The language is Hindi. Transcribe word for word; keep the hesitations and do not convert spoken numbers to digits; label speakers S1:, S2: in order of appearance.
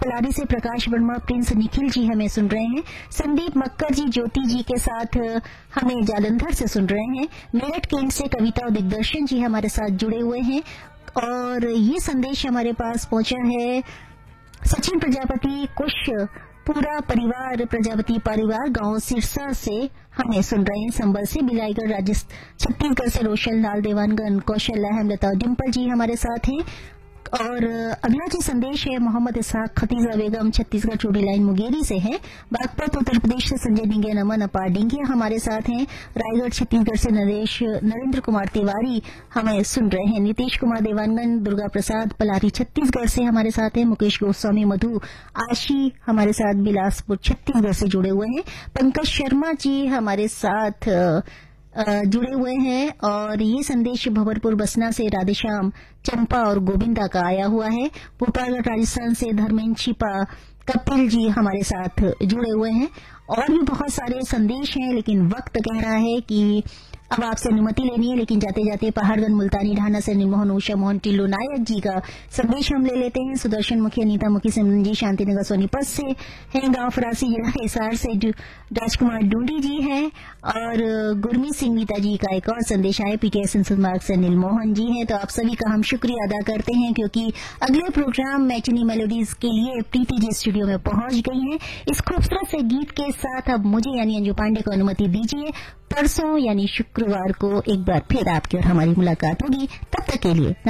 S1: पलारी से प्रकाश वर्मा, प्रिंस निखिल जी हमें सुन रहे हैं। संदीप मक्कर जी ज्योति जी के साथ हमें जालंधर से सुन रहे हैं। मेरठ केंद्र से कविता और दिग्दर्शन जी हमारे साथ जुड़े हुए हैं। और ये संदेश हमारे पास पहुंचा है सचिन प्रजापति, कुश पूरा परिवार प्रजापति परिवार गांव सिरसा से हमें सुन रहे हैं। संबल से बिलाईगढ़ राजस्थान छत्तीसगढ़ से रोशन लाल देवानगन, कौशल्या हेमलता और डिम्पल जी हमारे साथ हैं। और अगला जो संदेश है मोहम्मद इसाक खतीजा बेगम छत्तीसगढ़ चोटी लाइन मुंगेरी से है। बागपत उत्तर प्रदेश से संजय डिंगे, नमन अपार डिंगे हमारे साथ हैं। रायगढ़ छत्तीसगढ़ से नरेश नरेंद्र कुमार तिवारी हमें सुन रहे हैं। नीतीश कुमार देवानगन, दुर्गा प्रसाद पलारी छत्तीसगढ़ से हमारे साथ हैं। मुकेश गोस्वामी मधु आशी हमारे साथ बिलासपुर छत्तीसगढ़ से जुड़े हुए हैं। पंकज शर्मा जी हमारे साथ जुड़े हुए हैं। और ये संदेश भंवरपुर बसना से राधेश्याम चंपा और गोविंदा का आया हुआ है। भोपालगढ़ राजस्थान से धर्मेंद्र छिपा कपिल जी हमारे साथ जुड़े हुए हैं। और भी बहुत सारे संदेश हैं, लेकिन वक्त कह रहा है कि अब आपसे अनुमति लेनी है। लेकिन जाते जाते पहाड़गंज मुल्तानी ढाना से निर्मोहन उषा मोहन टिल्लो नायक जी का संदेश हम ले लेते हैं। सुदर्शन मुखी, अनीता मुखी, सिमरन जी शांतिनगर सोनीपत से हैं। गांव फरासी जिला हिसार से राजकुमार डूडी जी हैं। और गुरमीत सिंह मीता जी का एक और संदेश आए। पीटीएस संसद मार्ग से नीलमोहन जी हैं। तो आप सभी का हम शुक्रिया अदा करते हैं, क्योंकि अगले प्रोग्राम मैचनी मेलोडीज के लिए प्रीति जी स्टूडियो में पहुंच गई हैं। इस खूबसूरत से गीत के साथ अब मुझे यानी अंजू पांडे को अनुमति दीजिए। परसों यानी शुक्रवार को एक बार फिर आपकी और हमारी मुलाकात होगी। तब तक के लिए